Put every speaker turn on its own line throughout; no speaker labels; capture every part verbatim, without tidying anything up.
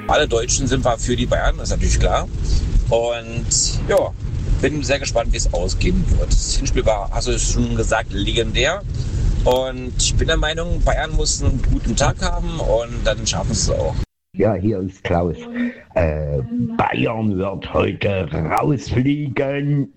alle Deutschen sind wir für die Bayern, das ist natürlich klar. Und ja, bin sehr gespannt, wie es ausgehen wird. Das Hinspiel war, hast du schon gesagt, legendär. Und ich bin der Meinung, Bayern muss einen guten Tag haben und dann schaffen sie es auch.
Ja, hier ist Klaus. Äh, Bayern wird heute rausfliegen.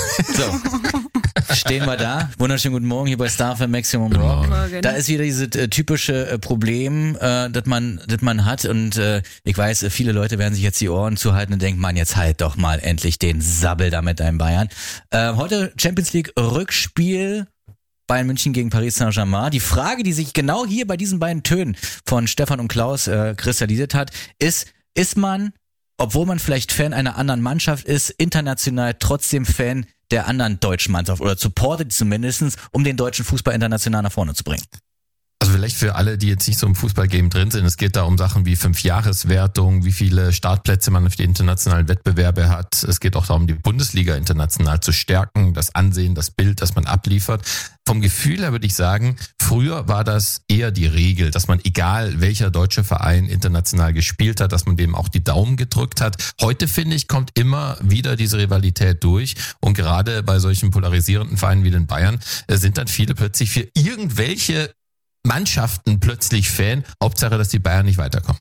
So, stehen wir da. Wunderschönen guten Morgen hier bei Star F M Maximum Rock. Da ist wieder dieses äh, typische äh, Problem, äh, das man, das man hat. Und äh, ich weiß, äh, viele Leute werden sich jetzt die Ohren zuhalten und denken, Mann, jetzt halt doch mal endlich den Sabbel da mit deinem Bayern. Äh, heute Champions League Rückspiel. Bayern München gegen Paris Saint-Germain. Die Frage, die sich genau hier bei diesen beiden Tönen von Stefan und Klaus äh, kristallisiert hat, ist, ist man, obwohl man vielleicht Fan einer anderen Mannschaft ist, international trotzdem Fan der anderen deutschen Mannschaft oder supportet zumindest, um den deutschen Fußball international nach vorne zu bringen?
Also vielleicht für alle, die jetzt nicht so im Fußballgame drin sind, es geht da um Sachen wie Fünfjahreswertung, wie viele Startplätze man auf die internationalen Wettbewerbe hat. Es geht auch darum, die Bundesliga international zu stärken, das Ansehen, das Bild, das man abliefert. Vom Gefühl her würde ich sagen, früher war das eher die Regel, dass man, egal welcher deutsche Verein international gespielt hat, dass man dem auch die Daumen gedrückt hat. Heute, finde ich, kommt immer wieder diese Rivalität durch. Und gerade bei solchen polarisierenden Vereinen wie den Bayern sind dann viele plötzlich für irgendwelche Mannschaften plötzlich Fan. Hauptsache, dass die Bayern nicht weiterkommen.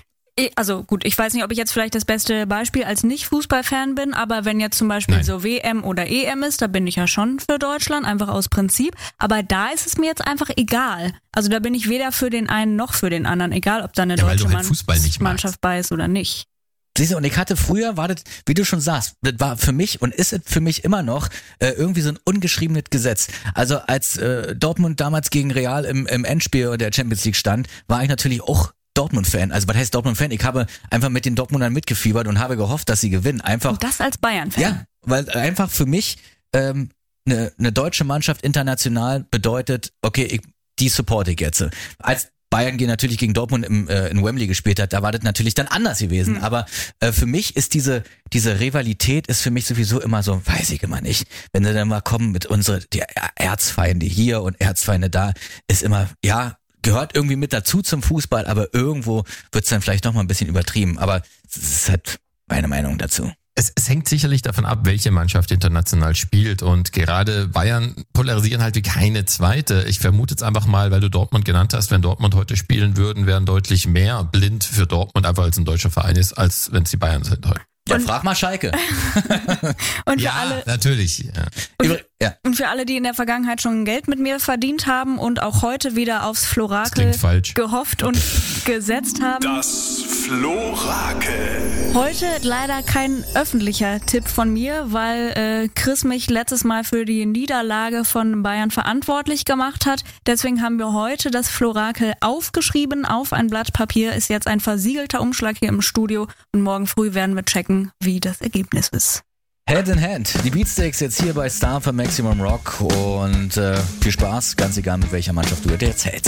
Also gut, ich weiß nicht, ob ich jetzt vielleicht das beste Beispiel als Nicht-Fußball-Fan bin, aber wenn jetzt zum Beispiel
Nein.
so W M oder E M ist, da bin ich ja schon für Deutschland, einfach aus Prinzip. Aber da ist es mir jetzt einfach egal. Also da bin ich weder für den einen noch für den anderen, egal ob da eine
Ja, weil
deutsche
du halt Fußball nicht
Mannschaft bei ist oder nicht.
Siehst du, und ich hatte früher, war das, wie du schon sagst, das war für mich und ist es für mich immer noch äh, irgendwie so ein ungeschriebenes Gesetz. Also als äh, Dortmund damals gegen Real im, im Endspiel der Champions League stand, war ich natürlich auch Dortmund-Fan. Also was heißt Dortmund-Fan? Ich habe einfach mit den Dortmundern mitgefiebert und habe gehofft, dass sie gewinnen. Einfach.
Und das als Bayern-Fan?
Ja, weil einfach für mich ähm, eine, eine deutsche Mannschaft international bedeutet, okay, ich, die supporte ich jetzt. Als Bayern gegen natürlich gegen Dortmund im, äh, in Wembley gespielt hat, da war das natürlich dann anders gewesen. Mhm. Aber äh, für mich ist diese diese Rivalität ist für mich sowieso immer so, weiß ich immer nicht. Wenn sie dann mal kommen mit unsere die Erzfeinde hier und Erzfeinde da, ist immer, ja, gehört irgendwie mit dazu zum Fußball, aber irgendwo wird's dann vielleicht noch mal ein bisschen übertrieben. Aber es ist halt meine Meinung dazu.
Es, es hängt sicherlich davon ab, welche Mannschaft international spielt, und gerade Bayern polarisieren halt wie keine zweite. Ich vermute jetzt einfach mal, weil du Dortmund genannt hast, wenn Dortmund heute spielen würden, wären deutlich mehr blind für Dortmund, einfach als ein deutscher Verein ist, als wenn es die Bayern sind heute.
Ja, frag mal Schalke.
Und für
ja,
alle,
natürlich. Ja.
und,
ja.
und für alle, die in der Vergangenheit schon Geld mit mir verdient haben und auch heute wieder aufs Florakel gehofft und gesetzt haben.
Das Florakel.
Heute leider kein öffentlicher Tipp von mir, weil äh, Chris mich letztes Mal für die Niederlage von Bayern verantwortlich gemacht hat. Deswegen haben wir heute das Florakel aufgeschrieben auf ein Blatt Papier. Ist jetzt ein versiegelter Umschlag hier im Studio und morgen früh werden wir checken, wie das Ergebnis ist.
Hand in Hand, die Beatsteaks jetzt hier bei Star für Maximum Rock und äh, viel Spaß, ganz egal mit welcher Mannschaft du dir erzählst.